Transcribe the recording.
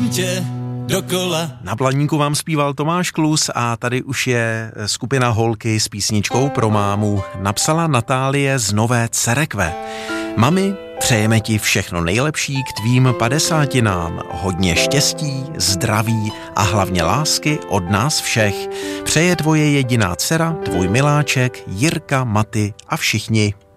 milujem tě dokola. Na Blaníku vám zpíval Tomáš Klus a tady už je skupina Holky s písničkou pro mámu. Napsala Natálie z Nové Cerekve. Mami, přejeme ti všechno nejlepší k tvým 50. Hodně štěstí, zdraví a hlavně lásky od nás všech. Přeje tvoje jediná dcera, tvůj miláček, Jirka, Maty a všichni.